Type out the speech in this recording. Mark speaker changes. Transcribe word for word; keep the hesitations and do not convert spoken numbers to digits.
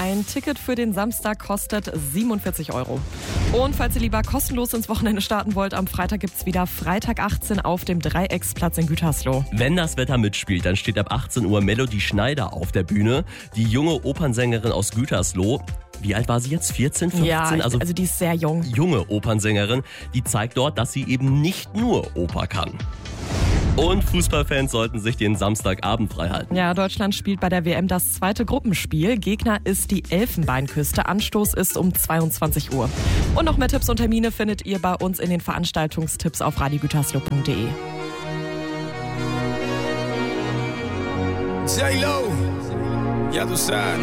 Speaker 1: Ein Ticket für den Samstag kostet siebenundvierzig Euro. Und falls ihr lieber kostenlos ins Wochenende starten wollt, am Freitag gibt's wieder Freitag achtzehn auf dem Dreiecksplatz in Gütersloh.
Speaker 2: Wenn das Wetter mitspielt, dann steht ab achtzehn Uhr Melody Schneider auf der Bühne. Die junge Opernsängerin aus Gütersloh. Wie alt war sie jetzt? vierzehn, fünfzehn?
Speaker 1: Ja,
Speaker 2: also,
Speaker 1: also die ist sehr jung.
Speaker 2: Junge Opernsängerin, die zeigt dort, dass sie eben nicht nur Oper kann. Und Fußballfans sollten sich den Samstagabend frei halten.
Speaker 1: Ja, Deutschland spielt bei der W M das zweite Gruppenspiel. Gegner ist die Elfenbeinküste. Anstoß ist um zweiundzwanzig Uhr. Und noch mehr Tipps und Termine findet ihr bei uns in den Veranstaltungstipps auf radio gütersloh punkt de.
Speaker 3: J-Lo, ya tú sabes,